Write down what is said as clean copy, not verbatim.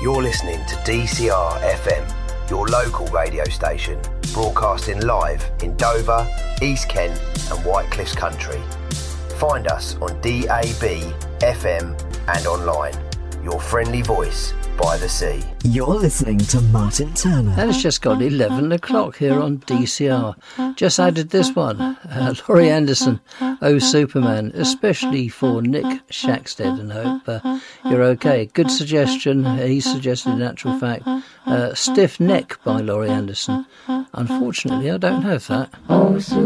You're listening to DCR FM, your local radio station, broadcasting live in Dover, East Kent and White Cliffs Country. Find us on DAB, FM and online. Your friendly voice by the sea. You're listening to Martin Turner. And it's just got 11 o'clock here on DCR. Just added this one. Laurie Anderson, Oh Superman, especially for Nick Shackstead, and hope you're okay. Good suggestion. He suggested, in actual fact, Stiff Neck by Laurie Anderson. Unfortunately, I don't have that.